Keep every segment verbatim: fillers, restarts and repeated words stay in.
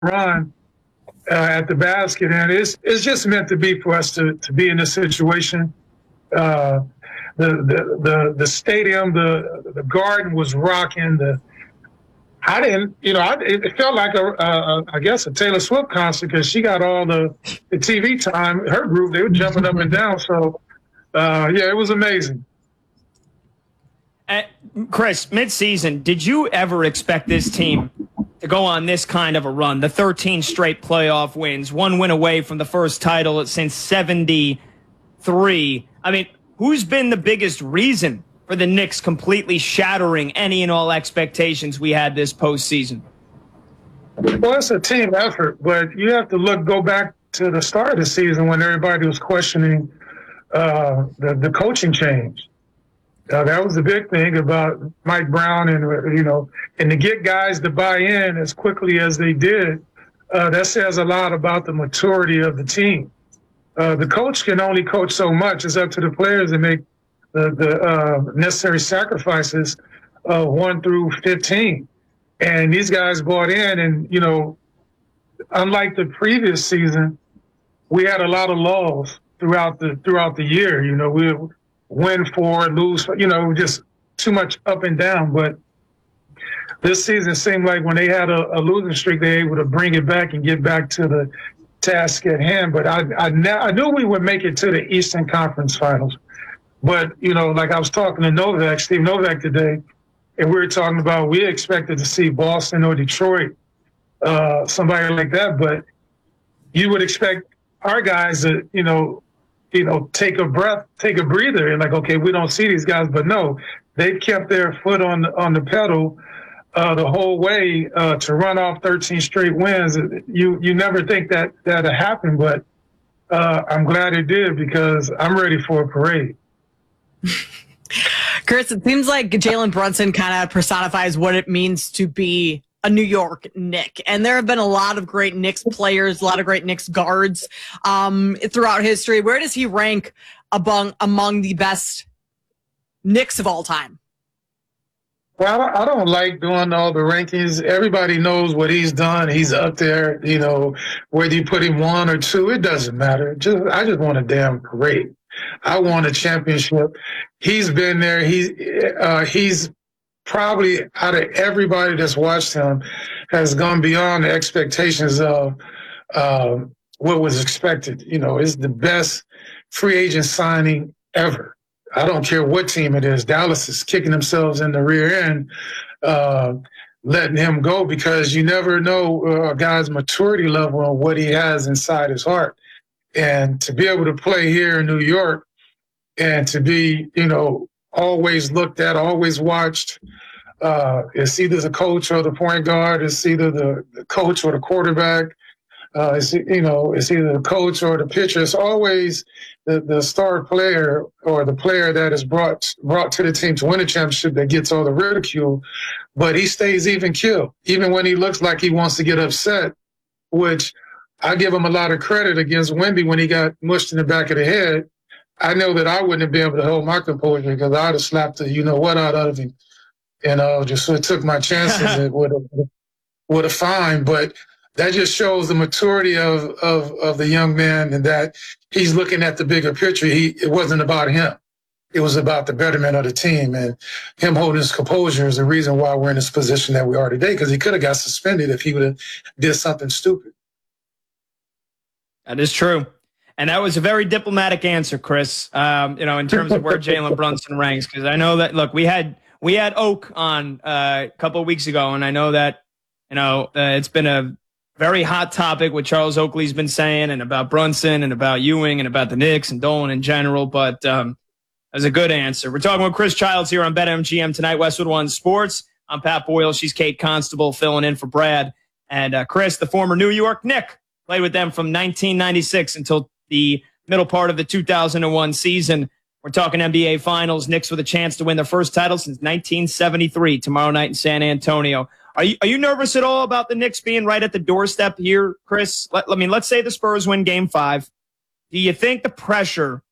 run uh, at the basket, and it's it's just meant to be for us to to be in this situation. Uh, the, the the the stadium, the the garden was rocking. The I didn't, you know, I, it felt like a, a, I guess a Taylor Swift concert because she got all the, the T V time. Her group, they were jumping up and down. So, uh, yeah, it was amazing. Uh, Chris, midseason, did you ever expect this team to go on this kind of a run? The thirteen straight playoff wins, one win away from the first title since seventy-three. I mean, who's been the biggest reason for the Knicks completely shattering any and all expectations we had this postseason? Well, it's a team effort, but you have to look, go back to the start of the season when everybody was questioning uh, the, the coaching change. Uh, that was the big thing about Mike Brown, and you know, and to get guys to buy in as quickly as they did, uh, that says a lot about the maturity of the team. Uh, the coach can only coach so much. It's up to the players to make the, the uh, necessary sacrifices, uh, one through fifteen. And these guys bought in, and, you know, unlike the previous season, we had a lot of lulls throughout the throughout the year. You know, we win four, lose, you know, just too much up and down. But this season seemed like when they had a, a losing streak, they were able to bring it back and get back to the task at hand. But I, I, I knew we would make it to the Eastern Conference Finals. But, you know, like I was talking to Novak, Steve Novak today, and we were talking about we expected to see Boston or Detroit, uh, somebody like that. But you would expect our guys to, you know, you know, take a breath, take a breather, and like, okay, we don't see these guys. But no, they've kept their foot on the, on the pedal uh, the whole way uh, to run off thirteen straight wins. You you never think that that'd happen, but uh, I'm glad it did because I'm ready for a parade. Chris, it seems like Jalen Brunson kind of personifies what it means to be a New York Knick. And there have been a lot of great Knicks players, a lot of great Knicks guards um, throughout history. Where does he rank among, among the best Knicks of all time? Well, I don't like doing all the rankings. Everybody knows what he's done. He's up there, you know, whether you put him one or two, it doesn't matter. Just I just want a damn parade. I want a championship. He's been there. He's uh, he's probably out of everybody that's watched him has gone beyond the expectations of uh, what was expected. You know, it's the best free agent signing ever. I don't care what team it is. Dallas is kicking themselves in the rear end, uh, letting him go because you never know a guy's maturity level and what he has inside his heart. And to be able to play here in New York and to be, you know, always looked at, always watched, uh, it's either the coach or the point guard, it's either the, the coach or the quarterback, uh, it's, you know, it's either the coach or the pitcher. It's always the, the star player or the player that is brought brought to the team to win a championship that gets all the ridicule, but he stays even keel, even when he looks like he wants to get upset, which I give him a lot of credit against Wemby when he got mushed in the back of the head. I know that I wouldn't have been able to hold my composure because I'd have slapped the you know what out of him, and uh, just sort of took my chances. It would have would have fine, but that just shows the maturity of, of of the young man and that he's looking at the bigger picture. He it wasn't about him; it was about the betterment of the team, and him holding his composure is the reason why we're in this position that we are today. Because he could have got suspended if he would have did something stupid. That is true. And that was a very diplomatic answer, Chris, um, you know, in terms of where Jalen Brunson ranks. Because I know that, look, we had we had Oak on uh, a couple of weeks ago, and I know that, you know, uh, it's been a very hot topic what Charles Oakley's been saying and about Brunson and about Ewing and about the Knicks and Dolan in general. But um, that was a good answer. We're talking with Chris Childs here on BetMGM tonight, Westwood One Sports. I'm Pat Boyle. She's Kate Constable filling in for Brad. And uh, Chris, the former New York Knick, played with them from nineteen ninety-six until the middle part of the two thousand one season. We're talking N B A Finals. Knicks with a chance to win their first title since nineteen seventy-three, tomorrow night in San Antonio. Are you, are you nervous at all about the Knicks being right at the doorstep here, Chris? Let, I mean, let's say the Spurs win game five. Do you think the pressure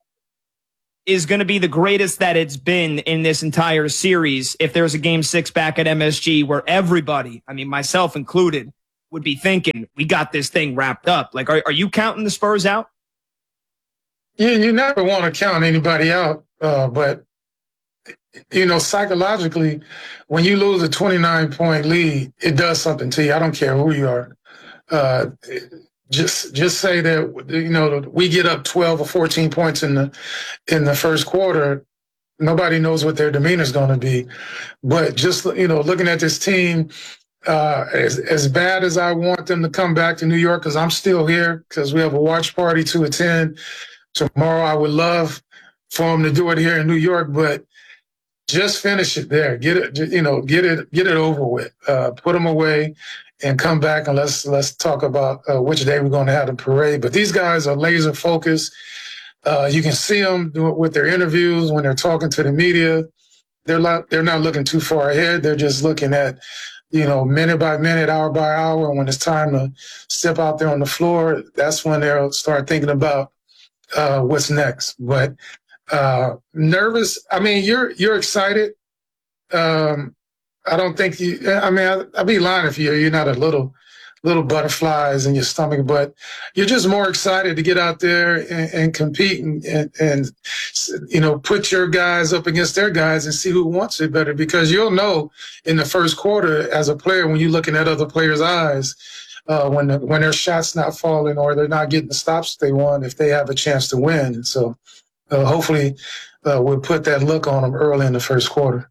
is going to be the greatest that it's been in this entire series if there's a game six back at M S G where everybody, I mean, myself included, would be thinking, we got this thing wrapped up. Like, are, are you counting the Spurs out? You, you never want to count anybody out, uh, but, you know, psychologically, when you lose a twenty-nine point lead, it does something to you. I don't care who you are. Uh, just just say that, you know, we get up twelve or fourteen points in the in the first quarter. Nobody knows what their demeanor is going to be. But just, you know, looking at this team, uh, as, as bad as I want them to come back to New York, because I'm still here, because we have a watch party to attend tomorrow. I would love for them to do it here in New York, but just finish it there. Get it, you know, get it, get it over with. Uh, put them away and come back, and let's let's talk about uh, which day we're going to have the parade. But these guys are laser focused. Uh, you can see them do it with their interviews when they're talking to the media. They're not they're not looking too far ahead. They're just looking at, you know, minute by minute, hour by hour. And when it's time to step out there on the floor, that's when they'll start thinking about uh, what's next. But uh, nervous. I mean, you're you're excited. Um, I don't think you. I mean, I, I'd be lying if you you're not a little. little butterflies in your stomach, but you're just more excited to get out there and, and compete and, and, and, you know, put your guys up against their guys and see who wants it better, because you'll know in the first quarter as a player, when you're looking at other players' eyes, uh, when, the, when their shot's not falling or they're not getting the stops they want, if they have a chance to win. And so uh, hopefully uh, we'll put that look on them early in the first quarter.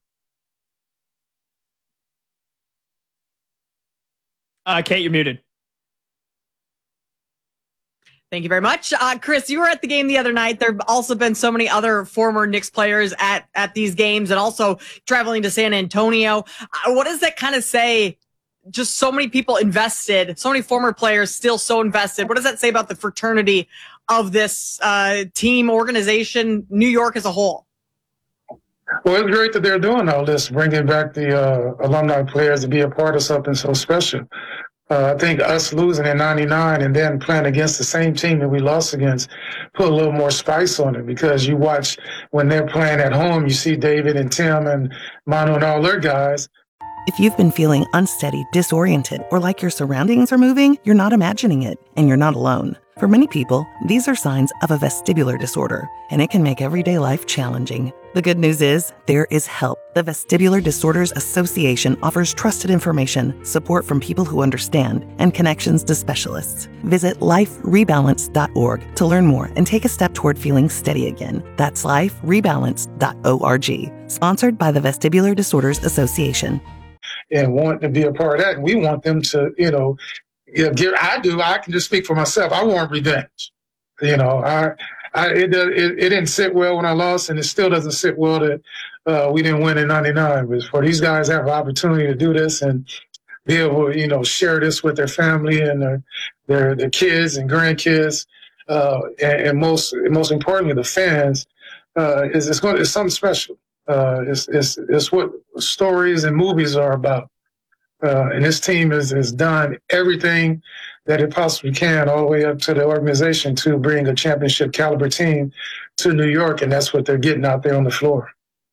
Uh, Kate, you're muted. Thank you very much. Uh, Chris, you were at the game the other night. There have also been so many other former Knicks players at, at these games and also traveling to San Antonio. Uh, what does that kind of say? Just so many people invested, so many former players still so invested. What does that say about the fraternity of this uh, team, organization, New York as a whole? Well, it's great that they're doing all this, bringing back the uh, alumni players to be a part of something so special. Uh, I think us losing in ninety-nine and then playing against the same team that we lost against put a little more spice on it, because you watch when they're playing at home, you see David and Tim and Manu and all their guys. If you've been feeling unsteady, disoriented, or like your surroundings are moving, you're not imagining it, and you're not alone. For many people, these are signs of a vestibular disorder, and it can make everyday life challenging. The good news is, there is help. The Vestibular Disorders Association offers trusted information, support from people who understand, and connections to specialists. Visit life rebalance dot org to learn more and take a step toward feeling steady again. That's life rebalance dot org. Sponsored by the Vestibular Disorders Association. And want to be a part of that. And we want them to, you know, you know, give, I do. I can just speak for myself. I want revenge. You know, I, I it, it it didn't sit well when I lost, and it still doesn't sit well that uh, we didn't win in ninety-nine. But for these guys to have an opportunity to do this and be able to, you know, share this with their family and their their, their kids and grandkids, uh, and, and most most importantly, the fans, uh, is it's going it's something special. Uh, it's, it's, it's what stories and movies are about. Uh, and this team has, has done everything that it possibly can, all the way up to the organization, to bring a championship caliber team to New York. And that's what they're getting out there on the floor.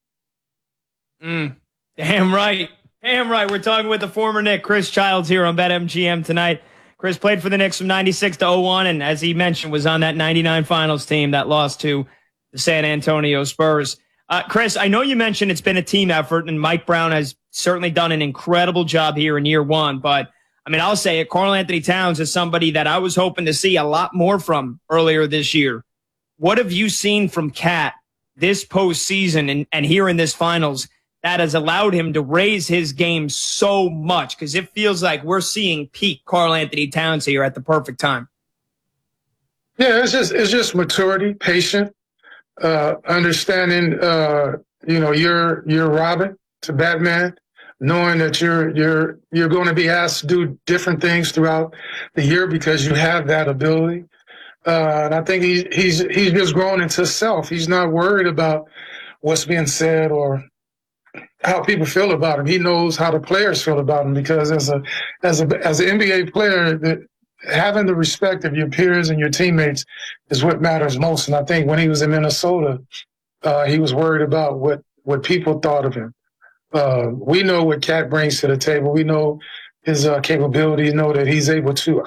Mm, damn right. Damn right. We're talking with the former Knick, Chris Childs, here on BetMGM tonight. Chris played for the Knicks from ninety-six to oh one, and as he mentioned, was on that ninety-nine finals team that lost to the San Antonio Spurs. Uh, Chris, I know you mentioned it's been a team effort, and Mike Brown has certainly done an incredible job here in year one. But, I mean, I'll say it, Karl-Anthony Towns is somebody that I was hoping to see a lot more from earlier this year. What have you seen from Cat this postseason and, and here in this finals that has allowed him to raise his game so much? Because it feels like we're seeing peak Karl-Anthony Towns here at the perfect time. Yeah, it's just it's just maturity, patience. Uh, understanding, uh, you know, you're you're Robin to Batman, knowing that you're you're you're going to be asked to do different things throughout the year because you have that ability. Uh, and I think he's he's he's just grown into self. He's not worried about what's being said or how people feel about him. He knows how the players feel about him, because as a as a as an N B A player, that having the respect of your peers and your teammates is what matters most. And I think when he was in Minnesota, uh, he was worried about what, what people thought of him. Uh, we know what Cat brings to the table. We know his uh, capability, know that he's able to